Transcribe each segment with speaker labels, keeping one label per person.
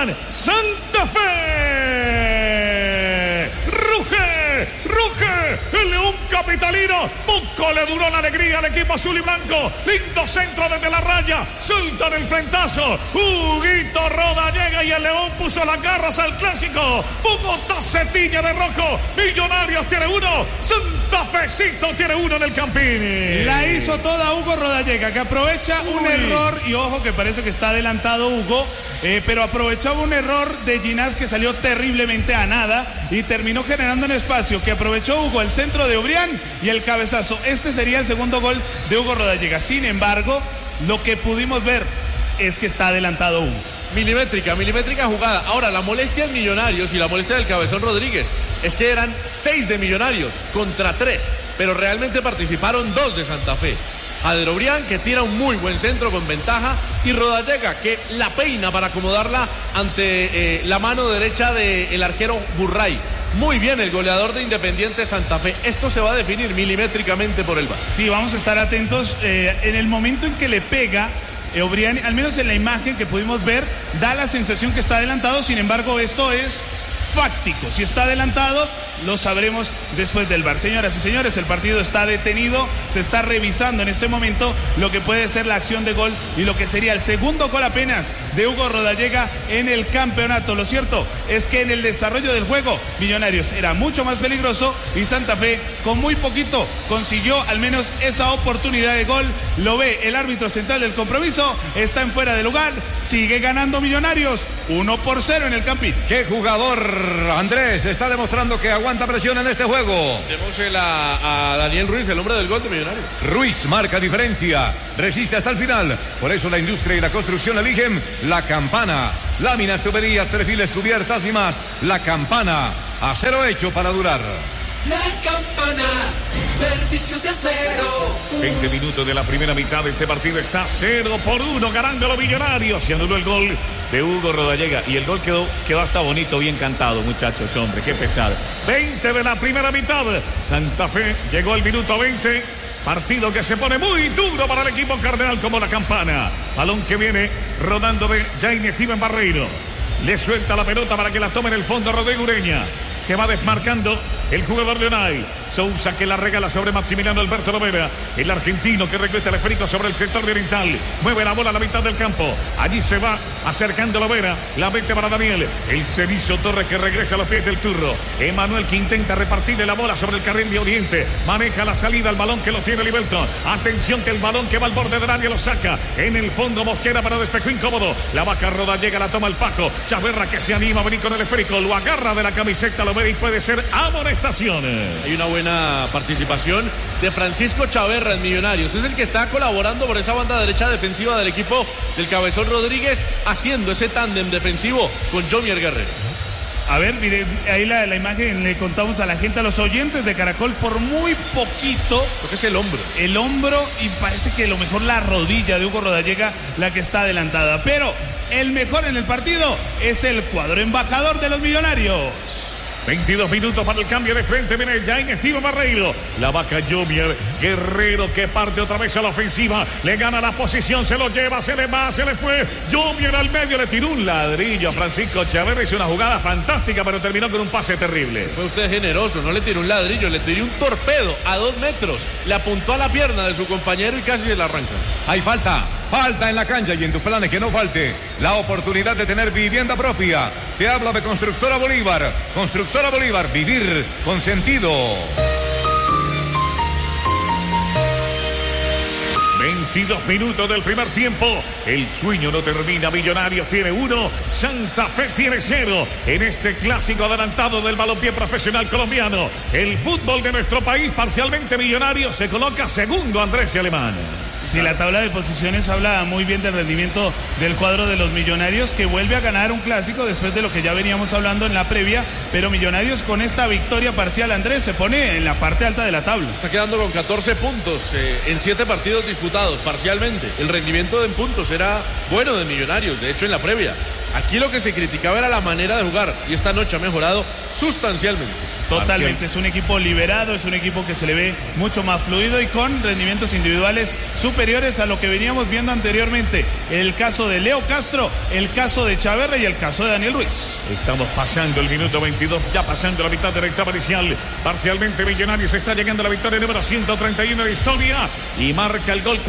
Speaker 1: Alemán. Santa Fe. Ruge el León capitalino. Poco le duró la alegría al equipo azul y blanco. Lindo centro desde la raya. Suelta en el frentazo. Huguito Roda llega y el León puso las garras al clásico. Bogotá se tiñe de rojo. Millonarios tiene uno. Santa Fecito tiene uno en el Campín.
Speaker 2: La hizo toda Hugo Rodallega, que aprovecha un error. Y ojo que parece que está adelantado Hugo. Pero aprovechaba un error de Ginás que salió terriblemente a nada y terminó generando un espacio que aprovechó Hugo, el centro de Obrián y el cabezazo. Este sería el segundo gol de Hugo Rodallega. Sin embargo, lo que pudimos ver es que está adelantado Hugo.
Speaker 3: Milimétrica jugada. Ahora, la molestia en Millonarios y la molestia del Cabezón Rodríguez es que eran 6 de Millonarios contra 3, pero realmente participaron 2 de Santa Fe. Jader Obrián, que tira un muy buen centro con ventaja, y Rodallega, que la peina para acomodarla ante la mano derecha del arquero Burray. Muy bien el goleador de Independiente Santa Fe. Esto se va a definir milimétricamente por el VAR.
Speaker 2: Sí, vamos a estar atentos. En el momento en que le pega Obrián, al menos en la imagen que pudimos ver, da la sensación que está adelantado. Sin embargo, esto es fáctico. Si está adelantado, lo sabremos después del VAR. Señoras y señores, el partido está detenido. Se está revisando en este momento lo que puede ser la acción de gol y lo que sería el segundo gol apenas de Hugo Rodallega en el campeonato. Lo cierto es que en el desarrollo del juego, Millonarios era mucho más peligroso y Santa Fe, con muy poquito, consiguió al menos esa oportunidad de gol. Lo ve el árbitro central del compromiso. Está en fuera de lugar. Sigue ganando Millonarios 1-0 en el Campín.
Speaker 4: ¡Qué jugador! Andrés está demostrando que aguanta presión en este juego.
Speaker 3: Démosela a Daniel Ruiz, el hombre del gol de Millonarios.
Speaker 4: Ruiz marca diferencia, resiste hasta el final. Por eso la industria y la construcción eligen La Campana. Láminas, tuberías, perfiles, cubiertas y más. La Campana, acero hecho para durar.
Speaker 5: La Campana, servicio de acero.
Speaker 1: 20 minutos de la primera mitad de este partido. Está 0-1 ganando los Millonarios. Se anuló el gol de Hugo Rodallega y el gol quedó hasta bonito, bien cantado, muchachos, hombre, qué pesado. 20 de la primera mitad. Santa Fe llegó al minuto 20. Partido que se pone muy duro para el equipo cardenal como La Campana. Balón que viene rodando de Jaime Steven Barreiro. Le suelta la pelota para que la tome en el fondo Rodrigo Ureña. Se va desmarcando el jugador Leonay. Sousa, que la regala sobre Maximiliano Alberto Lovera. El argentino que recuesta el esférico sobre el sector de oriental. Mueve la bola a la mitad del campo. Allí se va acercando Lovera. La mete para Daniel. El Cerizo Torres, que regresa a los pies del turro. Emanuel, que intenta repartirle la bola sobre el carril de oriente. Maneja la salida al balón que lo tiene Libelton. Atención, que el balón que va al borde del área lo saca. En el fondo Mosquera para despejó incómodo. La vaca Rodallega, la toma el Paco. Chaverra, que se anima a venir con el esférico. Lo agarra de la camiseta Lovera y puede ser amonestación.
Speaker 3: Hay una buena participación de Francisco Chaverra en Millonarios. Es el que está colaborando por esa banda derecha defensiva del equipo del Cabezón Rodríguez, haciendo ese tándem defensivo con Jomier Guerrero.
Speaker 2: A ver, mire, ahí la imagen le contamos a la gente, a los oyentes de Caracol, por muy poquito.
Speaker 3: Creo que es el hombro.
Speaker 2: El hombro, y parece que a lo mejor la rodilla de Hugo Rodallega la que está adelantada. Pero el mejor en el partido es el cuadro embajador de los Millonarios.
Speaker 1: 22 minutos para el cambio de frente. Viene Jaime Steven Barreiro. La vaca Jomier Guerrero, que parte otra vez a la ofensiva. Le gana la posición, se lo lleva, se le va, se le fue. Jomier al medio, le tiró un ladrillo a Francisco Chaverra. Hizo una jugada fantástica, pero terminó con un pase terrible.
Speaker 3: Fue usted generoso, no le tiró un ladrillo, le tiró un torpedo a 2 metros. Le apuntó a la pierna de su compañero y casi se la arranca.
Speaker 4: Hay falta en la cancha y en tus planes que no falte la oportunidad de tener vivienda propia. Te habla de Constructora Bolívar. Constructora Bolívar, vivir con sentido.
Speaker 1: 22 minutos del primer tiempo. El sueño no termina. Millonarios tiene 1, Santa Fe tiene 0. En este clásico adelantado del balompié profesional colombiano. El fútbol de nuestro país, parcialmente Millonarios, se coloca segundo, Andrés y Alemán.
Speaker 2: Sí, la tabla de posiciones habla muy bien del rendimiento del cuadro de los Millonarios, que vuelve a ganar un clásico después de lo que ya veníamos hablando en la previa, pero Millonarios con esta victoria parcial, Andrés, se pone en la parte alta de la tabla.
Speaker 3: Está quedando con 14 puntos en 7 partidos disputados parcialmente. El rendimiento en puntos era bueno de Millonarios, de hecho en la previa. Aquí lo que se criticaba era la manera de jugar y esta noche ha mejorado sustancialmente.
Speaker 2: Totalmente, es un equipo liberado, es un equipo que se le ve mucho más fluido y con rendimientos individuales superiores a lo que veníamos viendo anteriormente. El caso de Leo Castro, el caso de Chaverra y el caso de Daniel Ruiz.
Speaker 1: Estamos pasando el minuto 22, ya pasando la mitad de la etapa inicial. Parcialmente Millonarios está llegando a la victoria número 131 de historia y marca el gol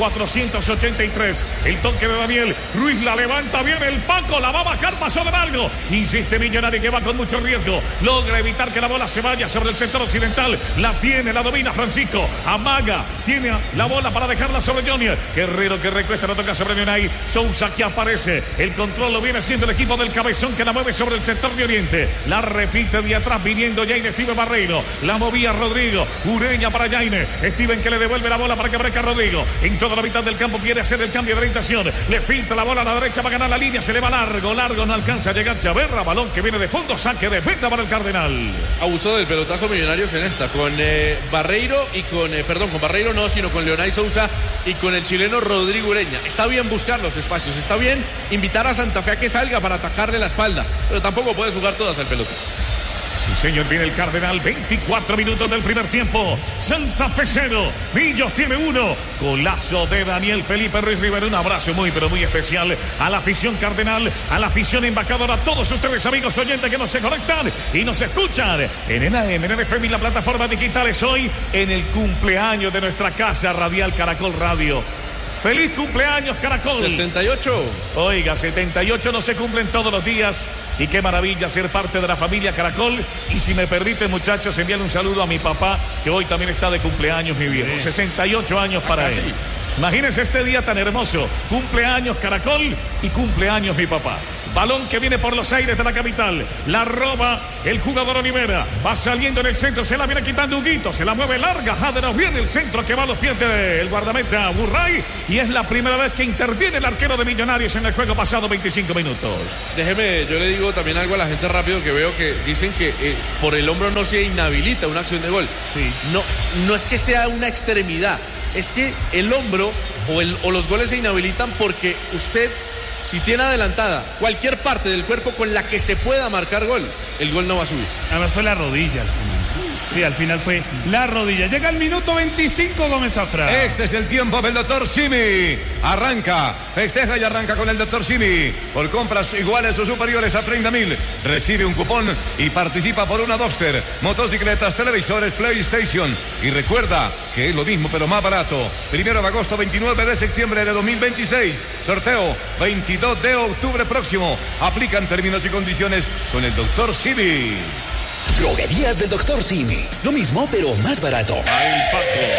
Speaker 1: 483. El toque de Daniel Ruiz, la levanta bien el Paco, la va a bajar, pasó de largo. Insiste Millonario que va con mucho riesgo. Logra evitar que la bola se vaya sobre el sector occidental. La tiene, la domina Francisco. Amaga, tiene la bola para dejarla sobre Junior. Guerrero que recuesta, la toca sobre Leonay. Sousa que aparece. El control lo viene haciendo el equipo del Cabezón que la mueve sobre el sector de Oriente. La repite de atrás viniendo Jaime Steven Barreiro. La movía Rodrigo. Ureña para Jaime. Steven que le devuelve la bola para que aparezca Rodrigo. En toda la mitad del campo quiere hacer el cambio de orientación. Le filtra la bola a la derecha para ganar la línea. Se le va largo, no alcanza a llegar Chaverra. Balón que viene de fondo. Saque de meta para el Cardenal.
Speaker 3: Abusó del pelotazo Millonarios en esta. Con Barreiro y con Barreiro no, sino con Leonay Sousa y con el chileno Rodrigo Ureña. Está bien buscar los espacios. Está bien invitar a Santa Fe a que salga para atacarle la espalda. Pero tampoco puedes jugar todas al pelotazo.
Speaker 1: Sí, señor, viene el Cardenal. 24 minutos del primer tiempo. Santa Fe 0. Millos tiene 1. Golazo de Daniel Felipe Ruiz Rivera. Un abrazo muy, pero muy especial a la afición Cardenal, a la afición embajadora, a todos ustedes, amigos oyentes que nos se conectan y nos escuchan en ENAM, en NFM y las plataformas digitales. Hoy en el cumpleaños de nuestra casa radial Caracol Radio. ¡Feliz cumpleaños, Caracol!
Speaker 3: 78.
Speaker 1: Oiga, 78 no se cumplen todos los días. Y qué maravilla ser parte de la familia Caracol. Y si me permiten, muchachos, enviarle un saludo a mi papá, que hoy también está de cumpleaños, mi viejo. 68 años para él. Imagínense este día tan hermoso. Cumpleaños Caracol y cumpleaños mi papá. Balón que viene por los aires de la capital. La roba el jugador Olivera. Va saliendo en el centro. Se la viene quitando Huguito. Se la mueve larga. Jaderos viene el centro que va a los pies del guardameta Burray. Y es la primera vez que interviene el arquero de Millonarios en el juego pasado 25 minutos.
Speaker 3: Déjeme, yo le digo también algo a la gente rápido que veo que dicen que por el hombro no se inhabilita una acción de gol.
Speaker 2: Sí.
Speaker 3: No es que sea una extremidad. Es que el hombro o los goles se inhabilitan porque usted, si tiene adelantada cualquier parte del cuerpo con la que se pueda marcar gol, el gol no va a subir.
Speaker 2: Además fue la rodilla al final. Sí, al final fue la rodilla. Llega el minuto 25, Gómez Zafra.
Speaker 4: Este es el tiempo del doctor Simi. Arranca, festeja y arranca con el doctor Simi. Por compras iguales o superiores a 30.000, recibe un cupón y participa por una Duster, motocicletas, televisores, PlayStation. Y recuerda que es lo mismo pero más barato. 1 de agosto, 29 de septiembre de 2026. Sorteo 22 de octubre próximo. Aplican términos y condiciones con el doctor Simi.
Speaker 6: Droguerías del Dr. Simi. Lo mismo, pero más barato.
Speaker 1: El Paco.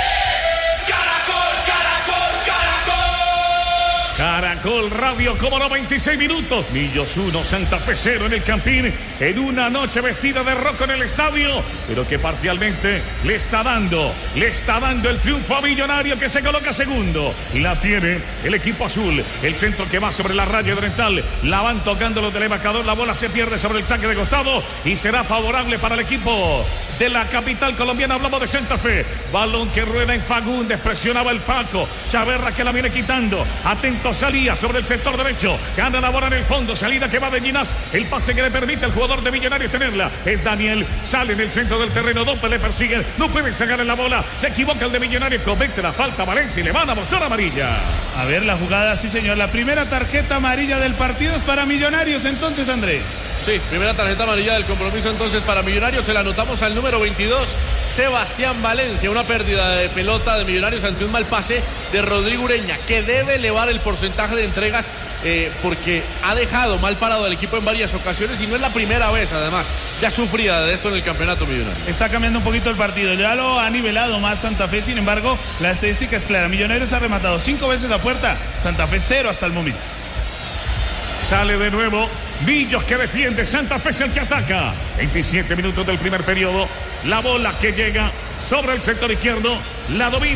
Speaker 1: Caracol Radio, como no, 26 minutos. Millos 1, Santa Fe 0 en el Campín. En una noche vestida de rojo en el estadio, pero que parcialmente le está dando el triunfo a Millonario, que se coloca segundo. La tiene el equipo azul. El centro que va sobre la raya oriental. La van tocando los del embajador. La bola se pierde sobre el saque de costado y será favorable para el equipo de la capital colombiana. Hablamos de Santa Fe. Balón que rueda en Fagundes. Presionaba el Paco. Chaverra que la viene quitando. Atento, salía sobre el sector derecho. Gana la bola en el fondo. Salida que va de Ginás. El pase que le permite al jugador de Millonarios tenerla es Daniel. Sale en el centro del terreno. Dope le persiguen. No pueden sacar en la bola. Se equivoca el de Millonarios. Comete la falta Valencia y le van a mostrar amarilla.
Speaker 2: A ver la jugada, sí señor. La primera tarjeta amarilla del partido es para Millonarios entonces, Andrés.
Speaker 3: Sí, primera tarjeta amarilla del compromiso entonces para Millonarios. Se la anotamos al número 22, Sebastián Valencia. Una pérdida de pelota de Millonarios ante un mal pase de Rodrigo Ureña, que debe elevar el porcentaje de entregas porque ha dejado mal parado al equipo en varias ocasiones y no es la primera vez, además, ya sufrida de esto en el campeonato Millonario.
Speaker 2: Está cambiando un poquito el partido, ya lo ha nivelado más Santa Fe. Sin embargo, la estadística es clara. Millonarios ha rematado 5 veces a puerta, Santa Fe 0 hasta el momento.
Speaker 1: Sale de nuevo Millos, que defiende. Santa Fe es el que ataca. 27 minutos del primer periodo. La bola que llega sobre el sector izquierdo. La domina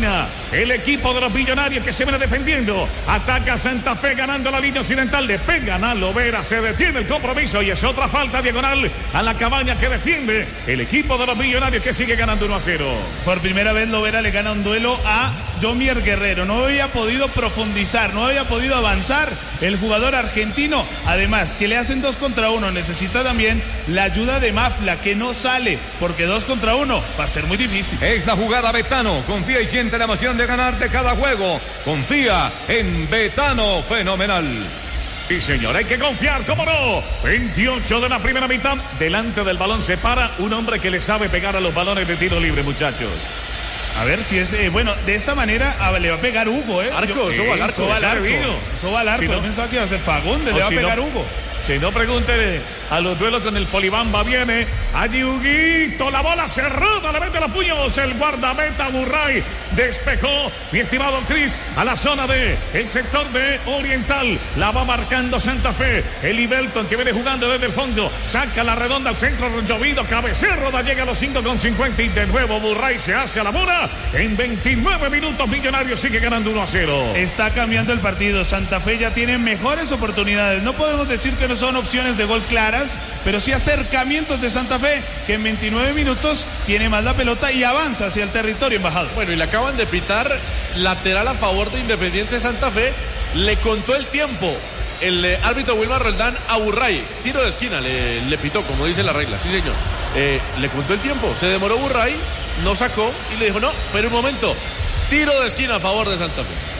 Speaker 1: el equipo de los Millonarios que se viene defendiendo. Ataca Santa Fe ganando la línea occidental. Le pegan a Lovera. Se detiene el compromiso y es otra falta diagonal a la cabaña que defiende el equipo de los Millonarios que sigue ganando 1-0.
Speaker 2: Por primera vez Lovera le gana un duelo a Yomier Guerrero. No había podido profundizar, no había podido avanzar el jugador argentino. Además, que le hacen 2 contra 1. Necesita también la ayuda de Mafla, que no sale, porque 2 contra 1 va a ser muy difícil.
Speaker 4: Es la jugada Betano. Confía y siente la emoción de ganar de cada juego. Confía en Betano. Fenomenal.
Speaker 1: Sí, señor, hay que confiar, ¿cómo no? 28 de la primera mitad. Delante del balón se para un hombre que le sabe pegar a los balones de tiro libre, muchachos.
Speaker 2: A ver si es, bueno, de esta manera le va a pegar Hugo, ¿eh?
Speaker 3: Arco, eso va al arco.
Speaker 2: Eso va al arco.
Speaker 1: Si no,
Speaker 2: yo pensaba que iba a ser Fagundes, le va a pegar Hugo.
Speaker 1: Si no, pregúntele a los duelos con el Polibamba. Viene allí Huguito, la bola cerrada, le mete los puños el guardameta Burray. Despejó, mi estimado Cris, a la zona de el sector de Oriental. La va marcando Santa Fe. El Ibelton que viene jugando desde el fondo. Saca la redonda al centro, llovido, cabecero, llega a los 5,50 y de nuevo Burray se hace a la mora. En 29 minutos Millonarios sigue ganando 1-0.
Speaker 2: Está cambiando el partido. Santa Fe ya tiene mejores oportunidades. No podemos decir que no son opciones de gol claras, pero sí acercamientos de Santa Fe, que en 29 minutos tiene más la pelota y avanza hacia el territorio embajador.
Speaker 3: Bueno, y le acaban de pitar lateral a favor de Independiente Santa Fe. Le contó el tiempo el árbitro Wilmar Roldán a Burray. Tiro de esquina le pitó, como dice la regla. Sí, señor. Le contó el tiempo. Se demoró Burray, no sacó y le dijo, no, pero un momento. Tiro de esquina a favor de Santa Fe.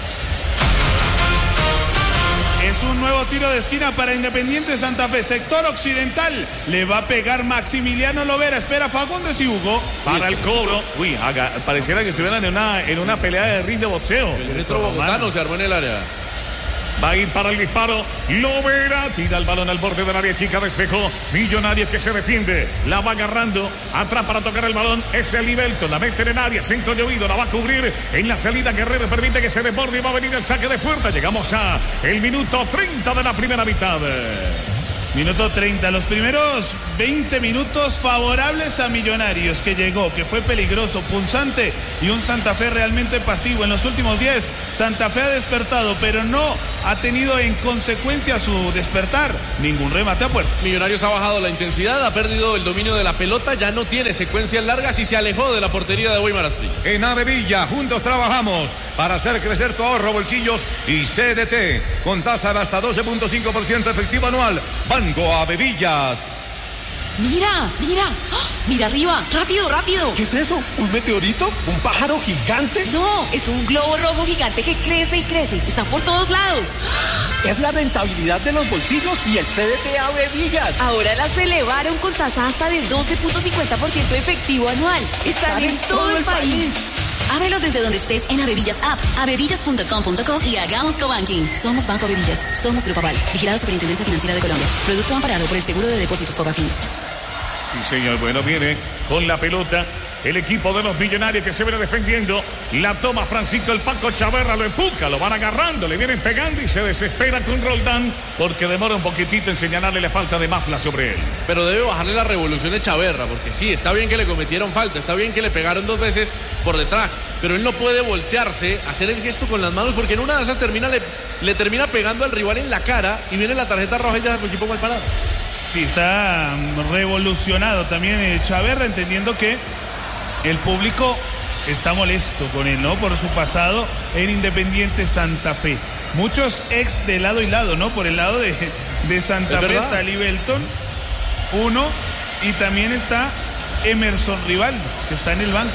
Speaker 2: Es un nuevo tiro de esquina para Independiente Santa Fe. Sector occidental. Le va a pegar Maximiliano Lovera. Espera Fagundes y Hugo.
Speaker 1: Para el cobro. Uy, pareciera que estuvieran en una pelea de ring de boxeo.
Speaker 3: El retro bogotano se armó en el área.
Speaker 1: Va a ir para el disparo. Lovera tira el balón al borde del área chica. Despejó. Millonarios que se defiende. La va agarrando. Atrás para tocar el balón. Es el Ibelton. La mete en el área. Centro llovido. La va a cubrir. En la salida Guerrero permite que se desborde y va a venir el saque de puerta. Llegamos a el minuto 30 de la primera mitad.
Speaker 2: Minuto 30, los primeros 20 minutos favorables a Millonarios, que llegó, que fue peligroso, punzante y un Santa Fe realmente pasivo. En los últimos 10, Santa Fe ha despertado, pero no ha tenido en consecuencia su despertar ningún remate a puerta.
Speaker 3: Millonarios ha bajado la intensidad, ha perdido el dominio de la pelota, ya no tiene secuencias largas y se alejó de la portería de Weimar Asprilla.
Speaker 4: En Avevilla, juntos trabajamos para hacer crecer tu ahorro, bolsillos y CDT, con tasa de hasta 12.5% efectivo anual. Banco Avevillas.
Speaker 7: Mira, mira, ¡oh! Mira arriba, rápido, rápido.
Speaker 6: ¿Qué es eso? ¿Un meteorito? ¿Un pájaro gigante?
Speaker 7: No, es un globo rojo gigante que crece y crece. Está por todos lados.
Speaker 6: Es la rentabilidad de los bolsillos y el CDT Avevillas.
Speaker 7: Ahora las elevaron con tasa hasta del 12.50% efectivo anual. Están en todo el país. Ábrelos desde donde estés en Avevillas App, avevillas.com.co y hagamos cobanking. Somos Banco Avevillas, somos Grupo Aval, vigilado Superintendencia Financiera de Colombia. Producto amparado por el Seguro de Depósitos Cobafin.
Speaker 1: Sí, señor, bueno, viene con la pelota el equipo de los Millonarios que se viene defendiendo. La toma Francisco el Paco Chaverra, lo empuja, lo van agarrando, le vienen pegando y se desespera con Roldán porque demora un poquitito en señalarle la falta de Mafla sobre él.
Speaker 3: Pero debe bajarle la revolución de Chaverra, porque sí, está bien que le cometieron falta, está bien que le pegaron 2 veces por detrás, pero él no puede voltearse, hacer el gesto con las manos, porque en una de esas le termina pegando al rival en la cara y viene la tarjeta roja y deja a su equipo mal parado.
Speaker 2: Sí, está revolucionado también Chaverra, entendiendo que el público está molesto con él, ¿no? Por su pasado en Independiente Santa Fe. Muchos ex de lado y lado, ¿no? Por el lado de Santa Fe está Libelton, uno, y también está Emerson Rivaldo, que está en el banco.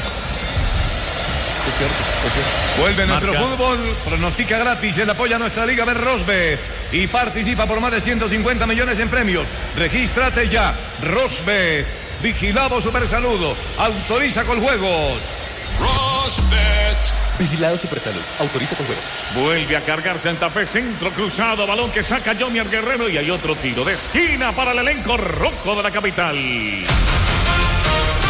Speaker 3: Es cierto, es cierto.
Speaker 4: Vuelve nuestro fútbol, pronostica gratis, él apoya a nuestra Liga Rosbet y participa por más de 150 millones en premios. Regístrate ya, Rosbet. Vigilado Supersalud. Autoriza con juegos.
Speaker 6: Rosbet. Vigilado Supersalud. Autoriza con juegos.
Speaker 1: Vuelve a cargar Santa Fe. Centro cruzado. Balón que saca Yomier Guerrero. Y hay otro tiro de esquina para el elenco rojo de la capital.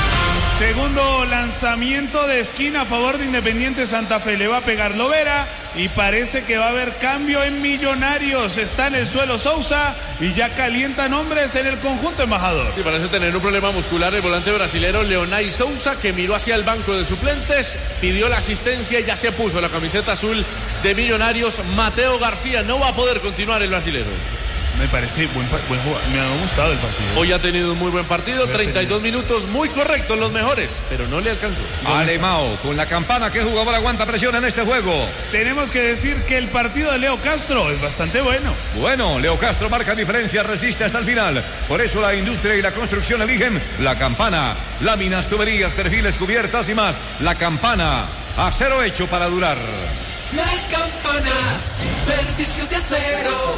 Speaker 2: Segundo lanzamiento de esquina a favor de Independiente Santa Fe. Le va a pegar Lovera. y parece que va a haber cambio en Millonarios. Está en el suelo Sousa y ya calientan hombres en el conjunto embajador.
Speaker 3: Sí, parece tener un problema muscular el volante brasilero Leonay Sousa, que miró hacia el banco de suplentes, pidió la asistencia y ya se puso la camiseta azul de Millonarios. Mateo García no va a poder continuar el brasilero.
Speaker 2: Me parece buen jugador, me ha gustado el partido.
Speaker 3: Hoy ha tenido un muy buen partido, 32 minutos muy correctos, los mejores, pero no le alcanzó.
Speaker 4: Alemão, con la campana, ¿qué jugador aguanta presión en este juego?
Speaker 2: Tenemos que decir que el partido de Leo Castro es bastante bueno.
Speaker 4: Bueno, Leo Castro marca diferencia, resiste hasta el final. Por eso la industria y la construcción eligen la campana. Láminas, tuberías, perfiles, cubiertas y más. La campana, acero hecho para durar.
Speaker 5: La Campana, servicio de acero.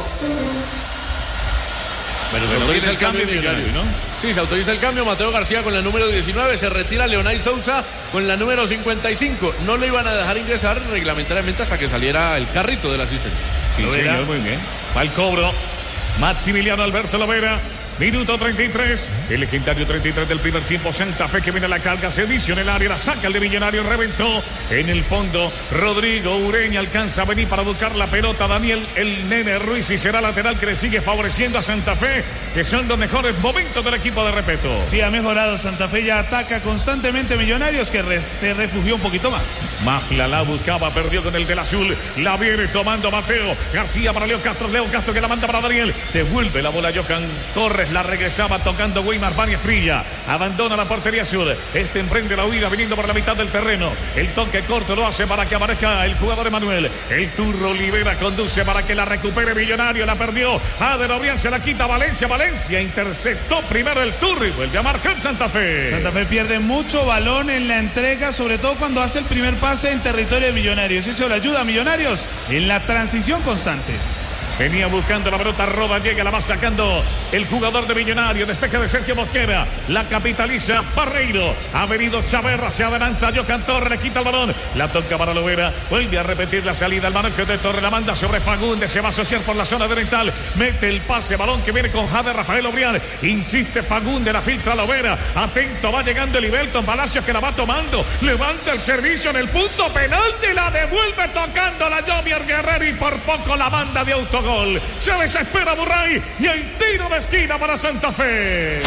Speaker 3: Bueno, se autoriza el cambio de Millonarios,
Speaker 1: ¿no?
Speaker 3: Sí, se autoriza el cambio. Mateo García con la número 19, se retira Leonay Sousa con la número 55. No le iban a dejar ingresar reglamentariamente hasta que saliera el carrito de la asistencia.
Speaker 1: Sí, señor, muy bien. Va el cobro. Maximiliano Alberto Lovera. Minuto 33, el legendario 33 del primer tiempo. Santa Fe que viene a la carga, servicio en el área, la saca el de Millonarios, reventó en el fondo. Rodrigo Ureña alcanza a venir para buscar la pelota. Daniel el Nene Ruiz, y será lateral que le sigue favoreciendo a Santa Fe, que son los mejores momentos del equipo de Repeto.
Speaker 2: Sí, ha mejorado Santa Fe, ya ataca constantemente Millonarios, que se refugió un poquito más.
Speaker 1: Mafla la buscaba, perdió con el del azul, la viene tomando Mateo García para Leo Castro que la manda para Daniel, devuelve la bola Johan Torres. La regresaba tocando Weimar Báñez Prilla. Abandona la portería sur. Emprende la huida viniendo por la mitad del terreno. El toque corto lo hace para que aparezca el jugador Emanuel. El Turro Olivera conduce para que la recupere Millonario. La perdió. Ader Obrián se la quita Valencia. Valencia interceptó primero el Turro y vuelve a marcar Santa Fe.
Speaker 2: Santa Fe pierde mucho balón en la entrega, sobre todo cuando hace el primer pase en territorio de Millonarios. Eso le ayuda a Millonarios en la transición constante.
Speaker 1: Venía buscando la pelota, Roda llega, la va sacando el jugador de Millonarios, despeje de Sergio Mosquera, la capitaliza Barreiro, ha venido Chaverra, se adelanta Johan Torres, le quita el balón, la toca para Lovera, vuelve a repetir la salida, el manejo de Torres, la manda sobre Fagundes, se va a asociar por la zona delantal, mete el pase, balón que viene con Jader Rafael Obrián, insiste Fagundes, la filtra Lovera, atento, va llegando el Ibelton Palacios que la va tomando, levanta el servicio en el punto penalti, la devuelve tocando la Jomier Guerrero y por poco la banda de autogol. Se desespera Burray y el tiro de esquina para Santa Fe.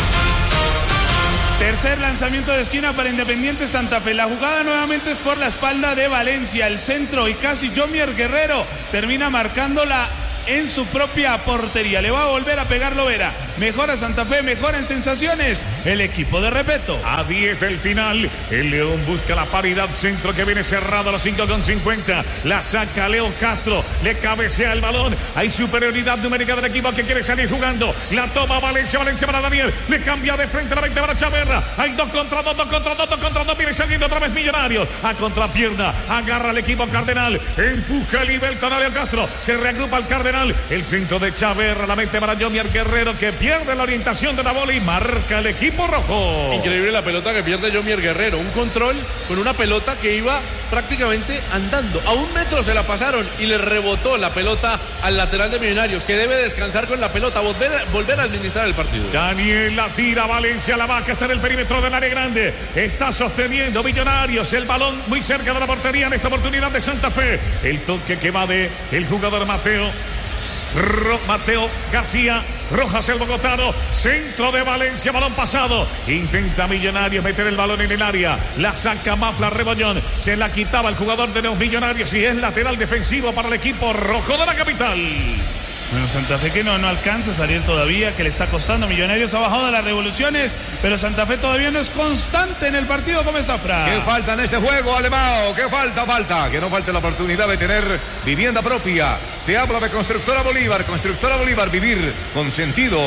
Speaker 2: Tercer lanzamiento de esquina para Independiente Santa Fe. La jugada nuevamente es por la espalda de Valencia. El centro y casi Jomier Guerrero termina marcándola en su propia portería. Le va a volver a pegar Lovera. Mejora Santa Fe, mejora en sensaciones el equipo de Repeto.
Speaker 1: A 10 del final, el León busca la paridad, centro que viene cerrado a los 5,50. La saca Leo Castro, le cabecea el balón. Hay superioridad numérica del equipo que quiere salir jugando. La toma Valencia para Daniel. Le cambia de frente a la 20 para Chaverra. Hay 2 contra 2. Viene saliendo otra vez Millonarios. A contrapierna, agarra el equipo Cardenal. Empuja el Ibelton a Leo Castro. Se reagrupa el Cardenal. El centro de Chaverra, la mete para Jomier Guerrero, que pierde la orientación de la bola y marca el equipo rojo.
Speaker 3: Increíble la pelota que pierde Jomier Guerrero. Un control con una pelota que iba prácticamente andando. A 1 metro se la pasaron y le rebotó la pelota al lateral de Millonarios, que debe descansar con la pelota, volver a administrar el partido.
Speaker 1: Daniel la tira, Valencia la vaca, está en el perímetro del área grande. Está sosteniendo Millonarios el balón muy cerca de la portería en esta oportunidad de Santa Fe. El toque que va de el jugador Mateo García Rojas, el bogotano, centro de Valencia, balón pasado, intenta Millonarios meter el balón en el área, la saca Mafla Rebollón, se la quitaba el jugador de los Millonarios y es lateral defensivo para el equipo rojo de la capital.
Speaker 2: Bueno, Santa Fe que no alcanza a salir todavía, que le está costando. Millonarios ha bajado de las revoluciones, pero Santa Fe todavía no es constante en el partido como Zafra.
Speaker 4: ¿Qué falta en este juego, Alemão? ¿Qué falta? Que no falte la oportunidad de tener vivienda propia. Te hablo de Constructora Bolívar, vivir con sentido.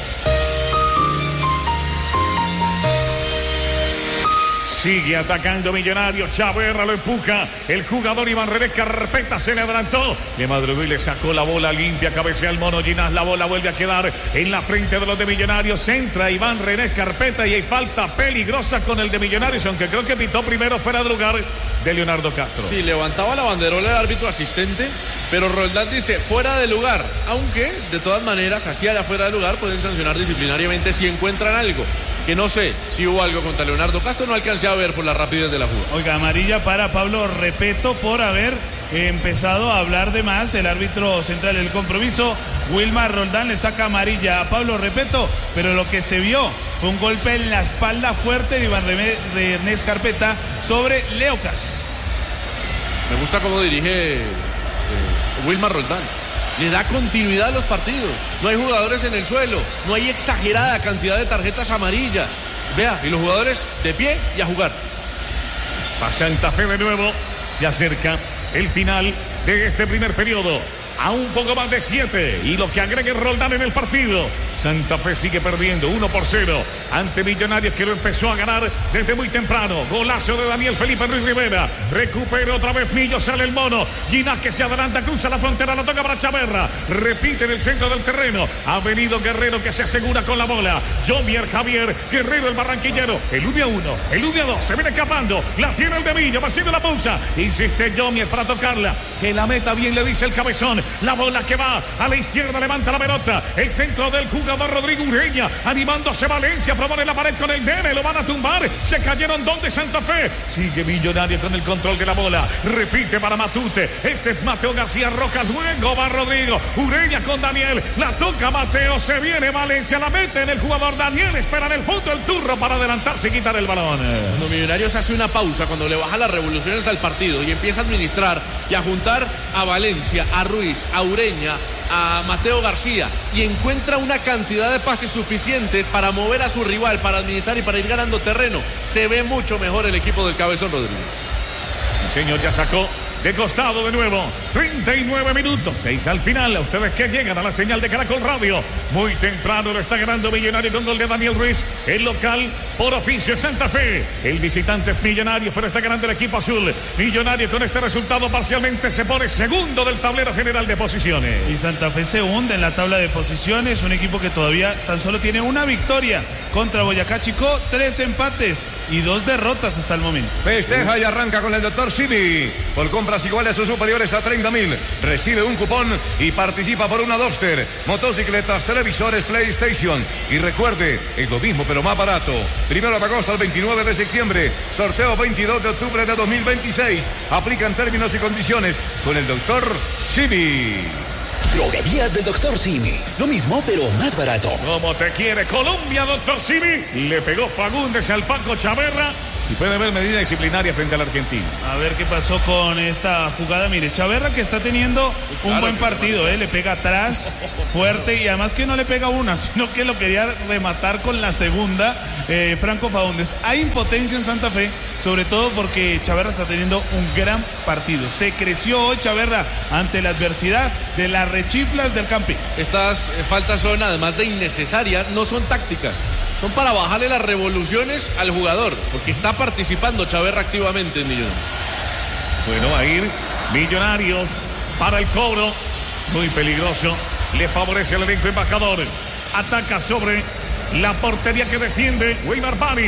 Speaker 1: Sigue atacando Millonarios, Chaverra lo empuja, el jugador Iván René Carpeta se le adelantó, de madrugó y le sacó la bola limpia, cabecea el Mono Ginás, la bola vuelve a quedar en la frente de los de Millonarios, entra Iván René Carpeta y hay falta peligrosa con el de Millonarios, aunque creo que pitó primero fuera de lugar de Leonardo Castro.
Speaker 3: Sí, levantaba la banderola el árbitro asistente, pero Roldán dice fuera de lugar, aunque de todas maneras, así allá fuera de lugar, pueden sancionar disciplinariamente si encuentran algo. Que no sé si hubo algo contra Leonardo Castro, no alcancé a ver por la rapidez de la jugada.
Speaker 2: Oiga, amarilla para Pablo Repeto por haber empezado a hablar de más. El árbitro central del compromiso, Wilmar Roldán, le saca amarilla a Pablo Repeto, pero lo que se vio fue un golpe en la espalda fuerte de Iván René Escarpeta sobre Leo Castro.
Speaker 3: Me gusta cómo dirige Wilmar Roldán. Le da continuidad a los partidos. No hay jugadores en el suelo. No hay exagerada cantidad de tarjetas amarillas. Vea, y los jugadores de pie y a jugar.
Speaker 1: A Santa Fe de nuevo. Se acerca el final de este primer periodo. A un poco más de 7. Y lo que agregue Roldán en el partido. Santa Fe sigue perdiendo 1-0 ante Millonarios, que lo empezó a ganar desde muy temprano. Golazo de Daniel Felipe Ruiz Rivera. Recupera otra vez Millo, sale el mono. Ginás que se adelanta, cruza la frontera, la toca para Chaverra. Repite en el centro del terreno. Ha venido Guerrero, que se asegura con la bola. Jomier Javier Guerrero, el barranquillero. El 1-1, el 1-2. Se viene escapando. La tiene el de Millo, va haciendo la pausa. Insiste Jomier para tocarla. Que la meta bien, le dice el cabezón. La bola que va a la izquierda, levanta la pelota. El centro del jugador Rodrigo Ureña. Animándose Valencia, propone la pared con el nene. Lo van a tumbar. Se cayeron dos de Santa Fe. Sigue Millonario con el control de la bola. Repite para Matute. Este es Mateo García Rojas. Luego va Rodrigo Ureña con Daniel. La toca Mateo. Se viene Valencia. La mete en el jugador Daniel. Espera en el fondo el turno para adelantarse y quitar el balón.
Speaker 3: Cuando Millonarios hace una pausa, cuando le baja las revoluciones al partido y empieza a administrar y a juntar a Valencia, a Ruiz, a Ureña, a Mateo García, y encuentra una cantidad de pases suficientes para mover a su rival, para administrar y para ir ganando terreno, se ve mucho mejor el equipo del Cabezón Rodríguez.
Speaker 1: Sí, señor, ya sacó de costado de nuevo. 39 minutos, 6 al final. A ustedes que llegan a la señal de Caracol Radio. Muy temprano lo está ganando Millonario con gol de Daniel Ruiz. El local por oficio es Santa Fe. El visitante es Millonario, pero está ganando el equipo azul. Millonario con este resultado parcialmente se pone segundo del tablero general de posiciones.
Speaker 2: Y Santa Fe se hunde en la tabla de posiciones. Un equipo que todavía tan solo tiene una victoria contra Boyacá Chicó, 3 empates y 2 derrotas hasta el momento.
Speaker 4: Festeja y arranca con el doctor Simi. Por compras iguales o superiores a 30.000, recibe un cupón y participa por una Duster, motocicletas, televisores, PlayStation. Y recuerde, es lo mismo pero más barato. 1 de agosto al 29 de septiembre, sorteo 22 de octubre de 2026. Aplican términos y condiciones con el doctor Simi.
Speaker 8: Droguerías del Dr. Simi. Lo mismo, pero más barato.
Speaker 1: Como te quiere Colombia, doctor Simi. Le pegó Fagundes al Paco Chaverra. Y puede haber medida disciplinaria frente al argentino.
Speaker 2: A ver qué pasó con esta jugada. Mire, Chaverra, que está teniendo un buen partido, le pega atrás fuerte, y además que no le pega una, sino que lo quería rematar con la segunda, Franco Fagundes. Hay impotencia en Santa Fe, sobre todo porque Chaverra está teniendo un gran partido. Se creció hoy Chaverra ante la adversidad de las rechiflas del Campín.
Speaker 3: Estas faltas son, además de innecesarias, no son tácticas. Son para bajarle las revoluciones al jugador, porque está participando Chaverra activamente en Millonarios.
Speaker 1: Bueno, va a ir Millonarios para el cobro. Muy peligroso. Le favorece al elenco embajador. Ataca sobre la portería que defiende Wilmar Bani.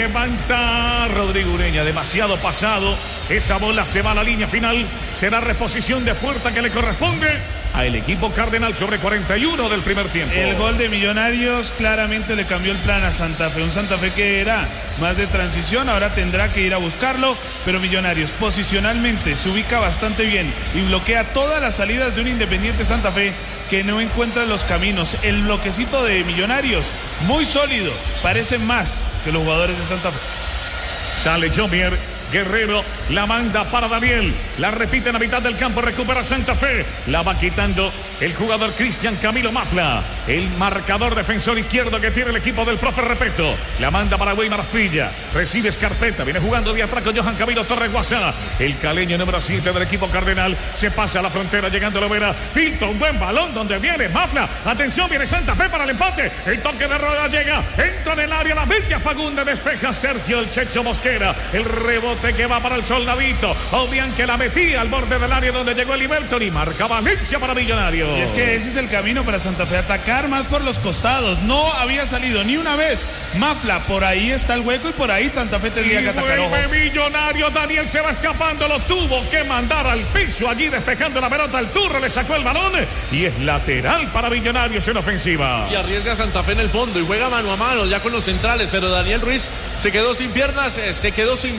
Speaker 1: Levanta Rodrigo Ureña. Demasiado pasado. Esa bola se va a la línea final. Será reposición de puerta que le corresponde al equipo Cardenal sobre 41 del primer tiempo.
Speaker 2: El gol de Millonarios claramente le cambió el plan a Santa Fe. Un Santa Fe que era más de transición, ahora tendrá que ir a buscarlo, pero Millonarios posicionalmente se ubica bastante bien y bloquea todas las salidas de un Independiente Santa Fe que no encuentra los caminos. El bloquecito de Millonarios, muy sólido, parecen más que los jugadores de Santa Fe.
Speaker 1: Sale Jomier. Guerrero la manda para Daniel. La repite en la mitad del campo. Recupera Santa Fe. La va quitando el jugador Cristian Camilo Mafla. El marcador defensor izquierdo que tiene el equipo del profe Repeto. La manda para Weimar Asprilla. Recibe Escarpeta. Viene jugando de atrás con Johan Camilo Torres Guasá. El caleño número 7 del equipo Cardenal. Se pasa a la frontera llegando a Lovera. Filtra un buen balón donde viene Mafla. Atención, viene Santa Fe para el empate. El toque de Roda llega. Entra en el área. La bella Fagundes despeja Sergio el Checho Mosquera. El rebote que va para el Soldadito. Obvian que la metía al borde del área donde llegó el Iberton y marca Valencia para Millonarios.
Speaker 2: Y es que ese es el camino para Santa Fe, atacar más por los costados. No había salido ni una vez Mafla, por ahí está el hueco y por ahí Santa Fe tendría que atacar.
Speaker 1: Vuelve Millonarios, Daniel se va escapando, lo tuvo que mandar al piso allí despejando la pelota. El Turro le sacó el balón y es lateral para Millonarios en ofensiva.
Speaker 3: Y arriesga a Santa Fe en el fondo y juega mano a mano ya con los centrales, pero Daniel Ruiz se quedó sin piernas, se quedó sin tanque en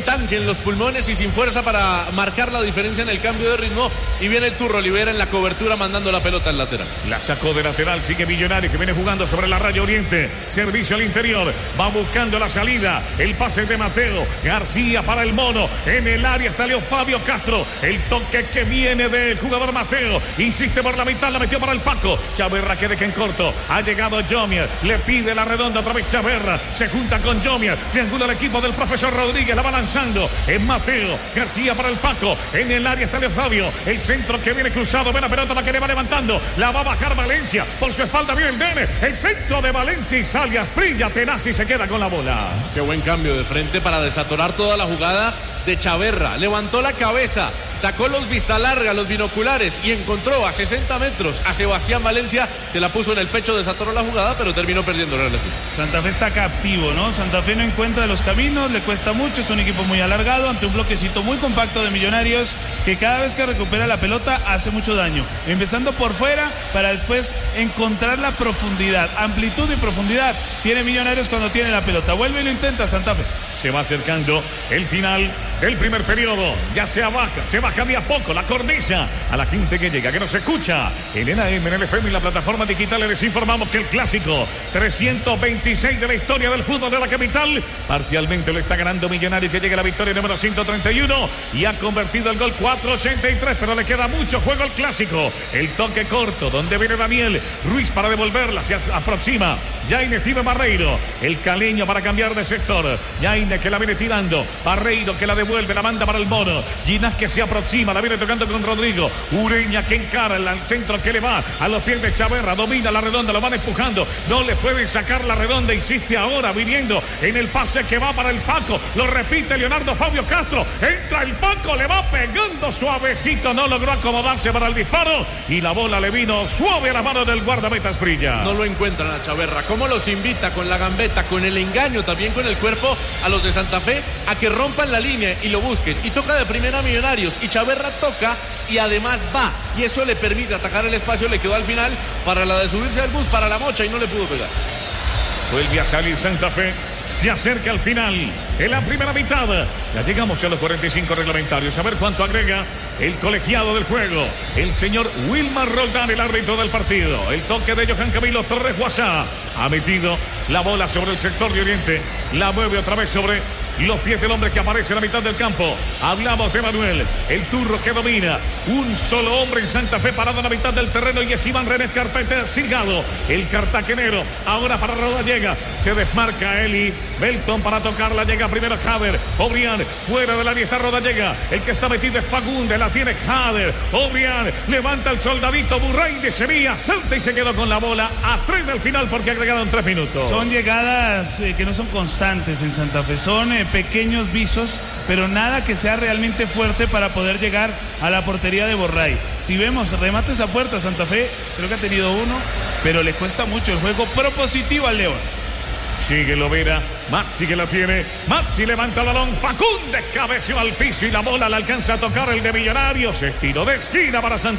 Speaker 3: los pulmones y sin fuerza para marcar la diferencia en el cambio de ritmo. Y viene el Turro Olivera en la cobertura mandando la pelota al lateral.
Speaker 1: La sacó de lateral, sigue Millonario que viene jugando sobre la raya oriente. Servicio al interior, va buscando la salida. El pase de Mateo García para el mono. En el área está Leo Fabio Castro. El toque que viene del jugador Mateo. Insiste por la mitad, la metió para el Paco. Chaverra que deja en corto. Ha llegado Jomier, le pide la redonda otra vez Chaverra. Se junta con Jomier, triangula el equipo del profesor Rodríguez, la va lanzando. Es Mateo García para el Paco. En el área está Leo Fabio. El centro que viene cruzado, ve la pelota, la que le va levantando. La va a bajar Valencia. Por su espalda viene el Nene. El centro de Valencia y sale Asprilla tenaz y se queda con la bola.
Speaker 3: Qué buen cambio de frente para desatorar toda la jugada de Chaverra. Levantó la cabeza, sacó los vista larga, los binoculares y encontró a 60 metros a Sebastián Valencia. Se la puso en el pecho, desatoró la jugada, pero terminó perdiendo la relación.
Speaker 2: Santa Fe está captivo, ¿no? Santa Fe no encuentra los caminos, le cuesta mucho, es un equipo muy alargado ante un bloquecito muy compacto de Millonarios que cada vez que recupera la pelota hace mucho daño. Empezando por fuera para después encontrar la profundidad, amplitud y profundidad. Tiene Millonarios cuando tiene la pelota. Vuelve y lo intenta Santa Fe.
Speaker 1: Se va acercando el final del primer periodo. Ya se baja de a poco la cornisa a la gente que llega, que nos escucha en el AM, en el FM y la plataforma digital. Les informamos que el clásico 326 de la historia del fútbol de la capital parcialmente lo está ganando Millonario, que llega a la victoria número 131 y ha convertido el gol 483, pero le queda mucho juego al clásico. El toque corto donde viene Daniel Ruiz para devolverla, se aproxima Jaime Steve Barreiro, el caleño para cambiar de sector. Jaime que la viene tirando, Barreiro que la devuelve, la manda para el mono. Ginás que se aproxima, la viene tocando con Rodrigo. Ureña que encara el centro que le va a los pies de Chaverra, domina la redonda, lo van empujando, no le pueden sacar la redonda, insiste ahora viniendo en el pase que va para el Paco, lo repite Leonardo Fabio Castro, entra el Paco, le va pegando suavecito, no logró acomodarse para el disparo y la bola le vino suave a la mano del guardameta Asprilla.
Speaker 3: No lo encuentran a Chaverra, cómo los invita con la gambeta, con el engaño, también con el cuerpo a los de Santa Fe a que rompan la línea y lo busquen, y toca de primera Millonarios y Chaverra toca y además va, y eso le permite atacar el espacio. Le quedó al final para la de subirse al bus para la mocha y no le pudo pegar.
Speaker 1: Vuelve a salir Santa Fe, se acerca al final en la primera mitad. Ya llegamos a los 45 reglamentarios. A ver cuánto agrega el colegiado del juego, el señor Wilmar Roldán, el árbitro del partido. El toque de Johan Camilo Torres Guasá. Ha metido la bola sobre el sector de Oriente, la mueve otra vez sobre los pies del hombre que aparece en la mitad del campo. Hablamos de Manuel, el turro que domina. Un solo hombre en Santa Fe parado en la mitad del terreno y es Iván René Carpenter Silgado, el cartagenero. Ahora para Rodallega, se desmarca Eli Belton para tocarla, llega primero Jader, Obrián, fuera del área está Rodallega, el que está metido es Fagunde, la tiene Jader, Obrián, levanta el soldadito Burray de Sevilla, salta y se quedó con la bola a 3 del final porque ha agregado en 3 minutos.
Speaker 2: Son llegadas que no son constantes en Santa Fe, son pequeños visos, pero nada que sea realmente fuerte para poder llegar a la portería de Borray. Si vemos remates a puerta, Santa Fe creo que ha tenido uno, pero le cuesta mucho el juego propositivo al León.
Speaker 1: Sigue Lovera, Maxi que la tiene, Maxi levanta el balón, Fagundes cabeció al piso y la bola la alcanza a tocar el de Millonarios, estilo de esquina para Santa